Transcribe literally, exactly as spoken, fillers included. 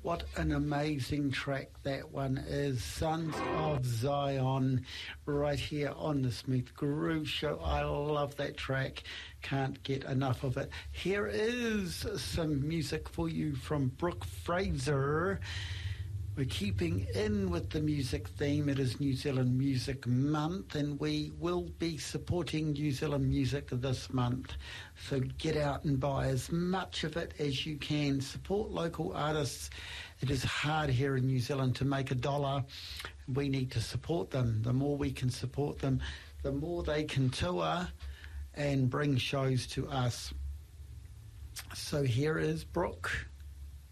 What an amazing track that one is. Sons of Zion, right here on the Smooth Groove Show. I love that track. Can't get enough of it. Here is some music for you from Brooke Fraser. We're keeping in with the music theme. It is New Zealand Music Month, and we will be supporting New Zealand music this month. So get out and buy as much of it as you can. Support local artists. It is hard here in New Zealand to make a dollar. We need to support them. The more we can support them, the more they can tour and bring shows to us. So here is Brooke.